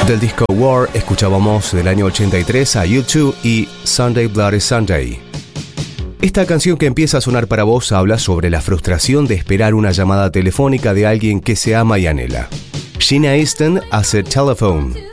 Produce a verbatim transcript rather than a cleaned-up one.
Del disco War escuchábamos del año ochenta y tres a U dos y Sunday Bloody Sunday. Esta canción que empieza a sonar para vos habla sobre la frustración de esperar una llamada telefónica de alguien que se ama y anhela. Sheena Easton hace Telephone.